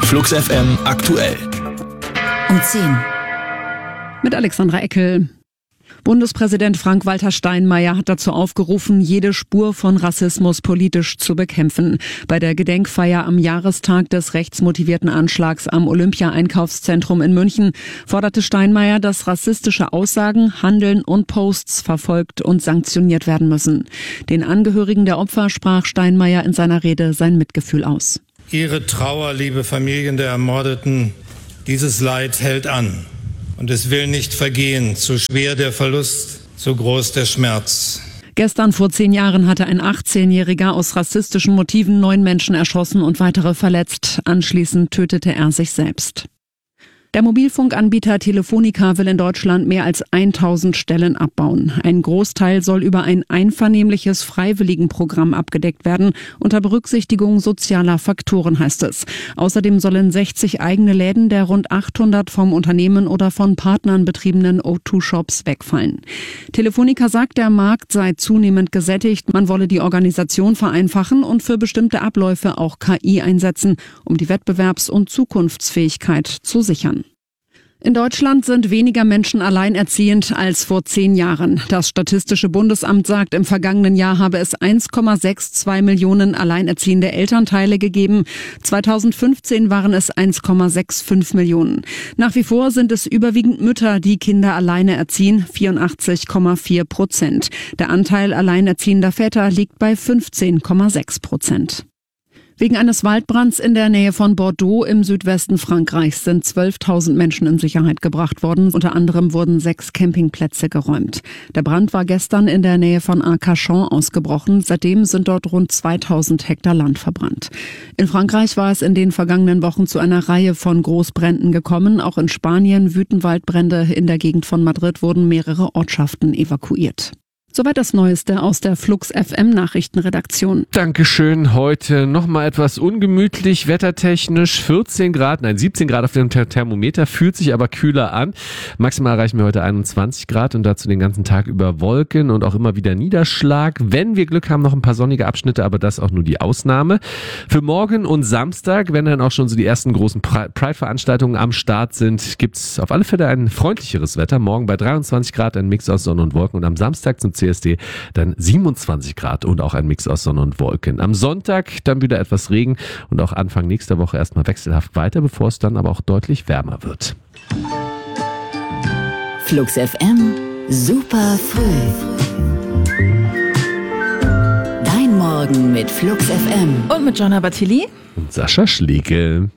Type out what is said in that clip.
Flux FM aktuell. Um 10. Mit Alexandra Eckel. Bundespräsident Frank-Walter Steinmeier hat dazu aufgerufen, jede Spur von Rassismus politisch zu bekämpfen. Bei der Gedenkfeier am Jahrestag des rechtsmotivierten Anschlags am Olympia-Einkaufszentrum in München forderte Steinmeier, dass rassistische Aussagen, Handeln und Posts verfolgt und sanktioniert werden müssen. Den Angehörigen der Opfer sprach Steinmeier in seiner Rede sein Mitgefühl aus. Ihre Trauer, liebe Familien der Ermordeten, dieses Leid hält an. Und es will nicht vergehen, zu schwer der Verlust, zu groß der Schmerz. Gestern vor 10 Jahren hatte ein 18-Jähriger aus rassistischen Motiven 9 Menschen erschossen und weitere verletzt. Anschließend tötete er sich selbst. Der Mobilfunkanbieter Telefonica will in Deutschland mehr als 1000 Stellen abbauen. Ein Großteil soll über ein einvernehmliches Freiwilligenprogramm abgedeckt werden, unter Berücksichtigung sozialer Faktoren, heißt es. Außerdem sollen 60 eigene Läden der rund 800 vom Unternehmen oder von Partnern betriebenen O2-Shops wegfallen. Telefonica sagt, der Markt sei zunehmend gesättigt. Man wolle die Organisation vereinfachen und für bestimmte Abläufe auch KI einsetzen, um die Wettbewerbs- und Zukunftsfähigkeit zu sichern. In Deutschland sind weniger Menschen alleinerziehend als vor 10 Jahren. Das Statistische Bundesamt sagt, im vergangenen Jahr habe es 1,62 Millionen alleinerziehende Elternteile gegeben. 2015 waren es 1,65 Millionen. Nach wie vor sind es überwiegend Mütter, die Kinder alleine erziehen, 84,4%. Der Anteil alleinerziehender Väter liegt bei 15,6%. Wegen eines Waldbrands in der Nähe von Bordeaux im Südwesten Frankreichs sind 12.000 Menschen in Sicherheit gebracht worden. Unter anderem wurden 6 Campingplätze geräumt. Der Brand war gestern in der Nähe von Arcachon ausgebrochen. Seitdem sind dort rund 2.000 Hektar Land verbrannt. In Frankreich war es in den vergangenen Wochen zu einer Reihe von Großbränden gekommen. Auch in Spanien wüten Waldbrände. In der Gegend von Madrid wurden mehrere Ortschaften evakuiert. Soweit das Neueste aus der Flux FM Nachrichtenredaktion. Dankeschön. Heute nochmal etwas ungemütlich, wettertechnisch 17 Grad auf dem Thermometer, fühlt sich aber kühler an. Maximal erreichen wir heute 21 Grad und dazu den ganzen Tag über Wolken und auch immer wieder Niederschlag. Wenn wir Glück haben, noch ein paar sonnige Abschnitte, aber das auch nur die Ausnahme. Für morgen und Samstag, wenn dann auch schon so die ersten großen Pride-Veranstaltungen am Start sind, gibt's auf alle Fälle ein freundlicheres Wetter. Morgen bei 23 Grad ein Mix aus Sonne und Wolken und am Samstag zum CSD dann 27 Grad und auch ein Mix aus Sonne und Wolken. Am Sonntag dann wieder etwas Regen und auch Anfang nächster Woche erstmal wechselhaft weiter, bevor es dann aber auch deutlich wärmer wird. Flux FM, super früh. Dein Morgen mit Flux FM. Und mit Jonna Bartili Und Sascha Schlegel.